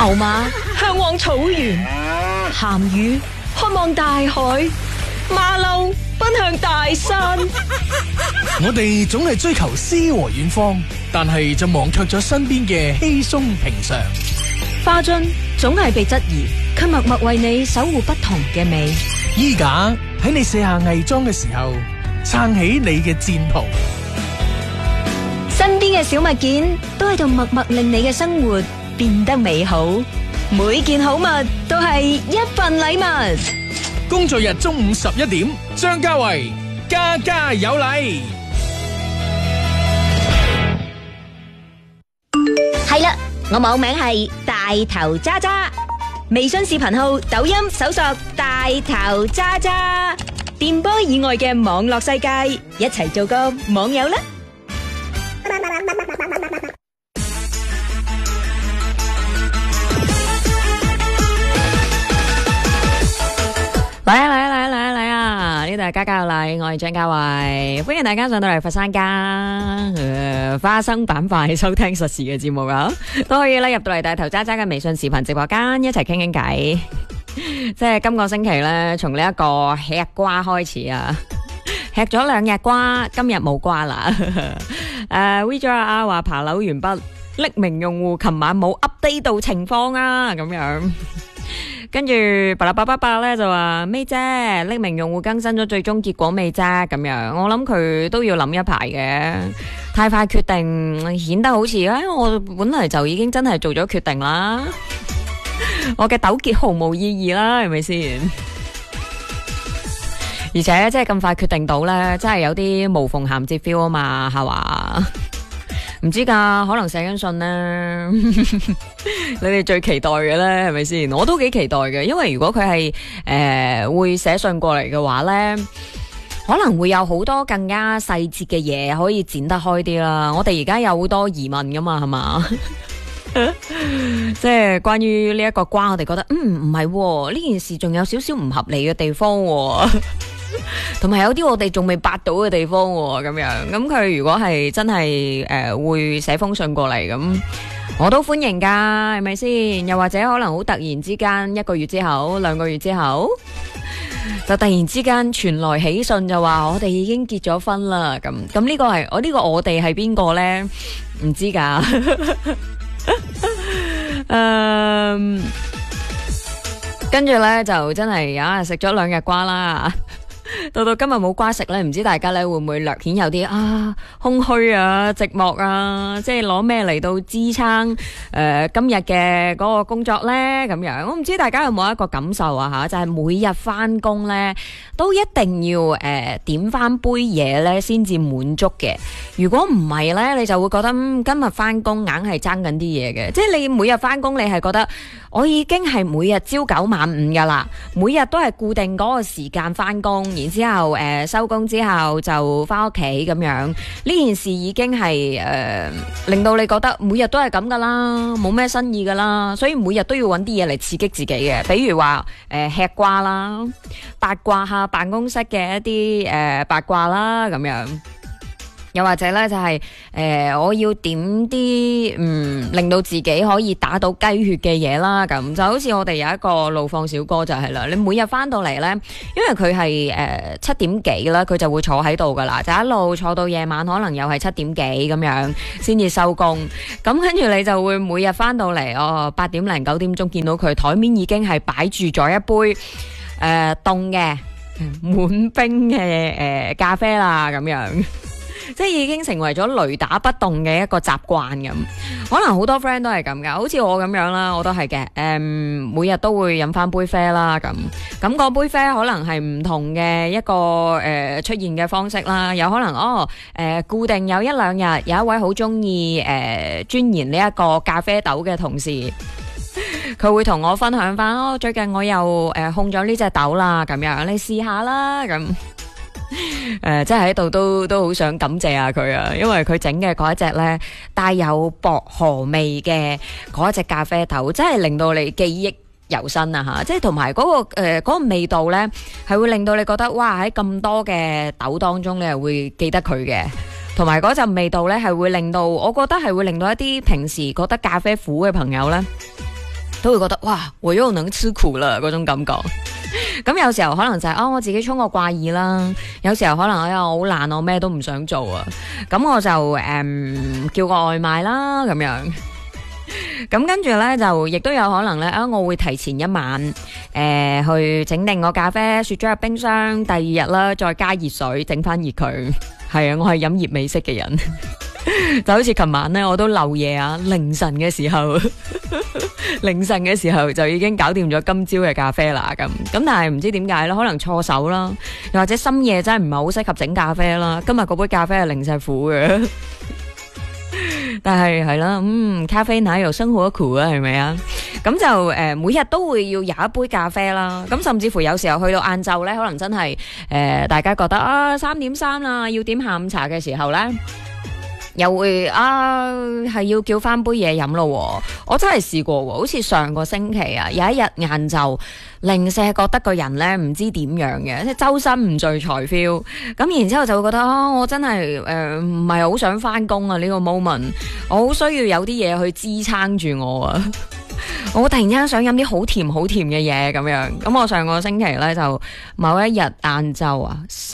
馬向往草原，鹹魚渴望大海，馬騮奔向大山。 我哋總係追求詩和遠方，但係就忘卻咗身邊嘅稀鬆平常。 花樽總係被質疑，卻默默為你守護不同嘅美。 衣架喺你卸下偽裝嘅時候，撐起你嘅戰袍。 身邊嘅小物件都喺度默默令你嘅生活變得美好。每件好物都係一份禮物。 工作日中午11點，張家維家家有禮。 係啦，我網名係大頭渣渣，微信視頻號、抖音搜索大頭渣渣，電波以外嘅網絡世界，一齊做個網友啦！嚟啊！呢度係家家有禮，我係張家慧，歡迎大家上到嚟佛山家花生板塊收聽實時嘅節目啊，都可以咧入到嚟大頭渣渣嘅微信視頻直播間一齊傾傾偈。即係今個星期咧，從呢一個吃瓜開始啊，吃咗2日瓜，今日冇瓜啦。WeJoy 啊話爬樓完畢，匿名用戶琴晚冇 update 到情況啊，咁樣。跟住巴拉巴巴巴咧就話咩啫？匿名用戶更新咗最終結果未啫？咁樣我諗佢都要諗一排嘅，太快決定顯得好似我本來就已經真係做咗決定啦，我嘅糾結毫無意義啦，係咪先？而且即係咁快決定到咧，真係有啲無縫銜接 feel 啊嘛，係嘛？唔知噶，可能寫緊信咧，你哋最期待嘅咧，係咪先？我都幾期待嘅，因為如果佢係會寫信過嚟嘅話咧，可能會有好多更加細節嘅嘢可以展得開啲啦。我哋而家有好多疑問噶嘛，係嘛？即係關於呢一個瓜，我哋覺得唔係呢件事仲有少少唔合理嘅地方，同埋有啲我哋仲未八到嘅地方咁樣。咁佢如果係真係會寫封信過嚟，咁我都歡迎噶，係咪先？又或者可能好突然之間1個月之後、2個月之後，就突然之間傳來喜訊，就話我哋已經結咗婚啦。咁呢個係我哋係邊個呢？唔知噶。跟住呢，就真係食咗2日瓜啦。到今日冇瓜食咧，唔知大家咧會唔會略顯有啲空虛啊、寂寞啊，即係攞咩嚟到支撐今日嘅嗰個工作咧？咁樣我唔知大家有冇一個感受啊吓，就係每日翻工咧都一定要點翻杯嘢咧先至滿足嘅。如果唔係咧，你就會覺得今日翻工硬係爭緊啲嘢嘅。即係你每日翻工，你係覺得我已經係每日朝9晚5噶啦，每日都係固定嗰個時間翻工。然之後收工之後就翻屋企咁樣，呢件事已經係令到你覺得每日都係咁噶啦，冇咩新意噶啦，所以每日都要揾啲嘢嚟刺激自己嘅，比如話吃瓜啦，八卦下辦公室嘅一啲八卦啦咁樣。又或者咧就係我要點啲令到自己可以打到雞血嘅嘢啦，咁就好似我哋有一個路況小哥就係啦，你每日翻到嚟咧，因為佢係7點幾啦，佢就會坐喺度噶啦，就一路坐到夜晚，可能又係7點幾咁樣先至收工。咁跟住你就會每日翻到嚟8點零9點鐘見到佢台面已經係擺住咗一杯凍嘅滿冰嘅咖啡啦，咁樣。即係已經成為咗雷打不動嘅一個習慣咁，可能好多 friend 都係咁噶，好似我咁樣啦，我都係嘅。每日都會飲翻杯啡啦，咁嗰杯啡可能係唔同嘅一個出現嘅方式啦，有可能固定有1-2日，有一位好中意鑽研呢一個咖啡豆嘅同事，佢會同我分享翻最近我又烘咗呢隻豆啦，咁樣你試下啦咁。即係喺度都好想感謝下佢啊，因為佢整嘅嗰一隻呢帶有薄荷味嘅嗰一隻咖啡豆，真係令到你記憶猶新啊吓！即係同埋嗰個味道呢，係會令到你覺得哇，喺咁多嘅豆當中你係會記得佢嘅，同埋嗰陣味道呢，係會令到我覺得係會令到一啲平時覺得咖啡苦嘅朋友呢， 都會覺得哇，我又能吃苦啦嗰種感覺。咁有時候可能就係我自己沖個掛耳啦，有時候可能我好懶，我咩都唔想做啊，咁我就叫個外賣啦咁樣。咁跟住呢，就亦都有可能呢，我會提前一晚去整定個咖啡，雪咗入冰箱，第二日啦再加熱水整翻熱佢。係啊，我係飲熱美式嘅人。就好似琴晚呢，我都漏夜啊，凌晨嘅時候就已經搞掂咗今朝嘅咖啡啦。咁但係唔知點解咧，可能錯手啦，又或者深夜真係唔係好適合整咖啡啦。今日嗰杯咖啡係零舍苦嘅。但係啦，咖啡奶油生活苦啊，係咪啊？咁就每日都會要有一杯咖啡啦。咁甚至乎有時候去到晏晝咧，可能真係大家覺得3:3啦，要點下午茶嘅時候咧，又會係要叫翻杯嘢飲咯。我真係試過，好似上個星期啊，有一日晏晝零舍覺得個人咧唔知點樣嘅，即係周身唔聚財 feel。咁然之後就會覺得我真係唔係好想翻工啊，呢個 moment，我好需要有啲嘢去支撐住我啊。我突然間想飲啲好甜好甜嘅嘢咁樣。咁我上個星期咧就某一日晏晝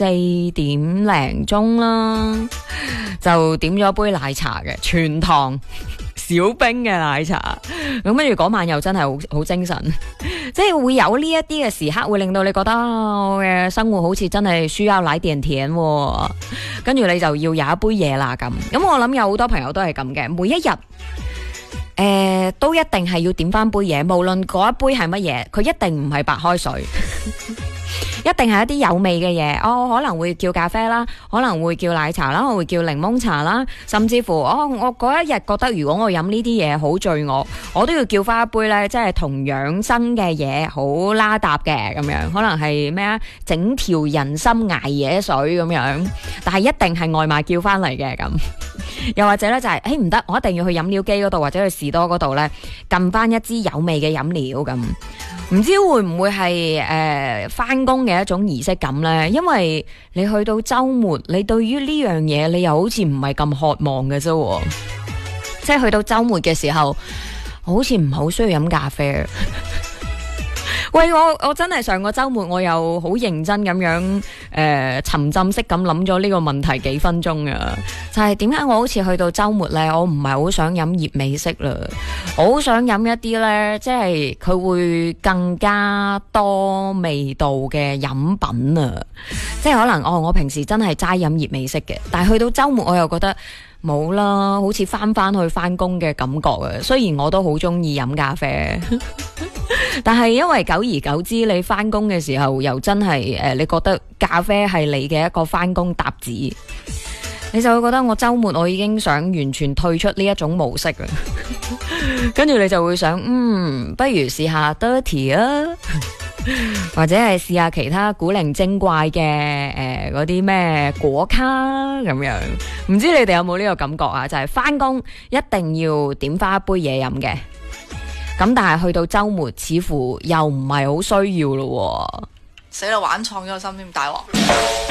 4點零鐘啦，就點咗杯奶茶嘅全糖小冰嘅奶茶。咁跟住嗰晚又真係好精神，即係會有呢一啲嘅時刻，會令到你覺得我嘅生活好似真係需要奶點甜，跟住你就要有一杯嘢啦咁。咁我諗有好多朋友都係咁嘅，每一日都一定係要點翻杯嘢，無論嗰一杯係乜嘢，佢一定唔係白開水。一定係一啲有味嘅嘢，我可能會叫咖啡啦，可能會叫奶茶啦，我會叫檸檬茶啦，甚至乎我嗰一日覺得如果我飲呢啲嘢好醉我都要叫翻一杯呢，即係同養生嘅嘢好拉搭嘅咁樣，可能係咩啊，整條人參捱夜水咁樣，但係一定係外賣叫翻嚟嘅咁。又或者呢，就係唔得，我一定要去飲料機嗰度或者去士多嗰度呢，撳翻一支有味嘅飲料咁。唔知會唔會係返工嘅一種儀式感呢？因為你去到週末，你對於呢樣嘢你又好似唔係咁渴望嘅啫，即係去到週末嘅時候，好似唔係好需要飲咖啡。喂，我真係上個週末我又好認真咁樣沉浸式咁諗咗呢個問題幾分鐘啊！就係點解我好似去到週末呢，我唔係好想飲熱美式啦，我好想飲一啲呢，即係佢會更加多味道嘅飲品啊！即係可能我平時真係齋飲熱美式嘅，但係去到週末我又覺得冇啦，好似翻去翻工嘅感覺啊！雖然我都好中意飲咖啡。但係因為久而久之，你翻工嘅時候又真係你覺得咖啡係你嘅一個翻工搭子，你就會覺得我周末我已經想完全退出呢一種模式啦。跟住你就會想，不如試下 dirty 啊，或者係試下其他古靈精怪嘅嗰啲咩果卡咁樣。唔知你哋有冇呢個感覺啊？就係翻工一定要點翻一杯嘢飲嘅。咁但係去到週末似乎又唔係好需要咯喎。 死啦，玩創咗個心添，大鑊。